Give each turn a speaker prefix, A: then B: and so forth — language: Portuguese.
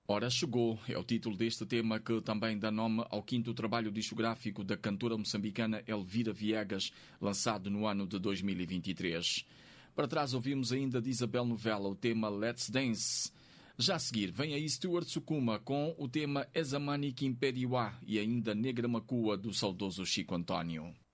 A: Ora Chegou é o título deste tema, que também dá nome ao quinto trabalho discográfico da cantora moçambicana Elvira Viegas, lançado no ano de 2023. Para trás ouvimos ainda de Isabel Novella o tema Let's Dance. Já a seguir vem aí Stuart Sukuma com o tema Ezamani Kimperiwa e ainda Negra Macua do saudoso Chico António.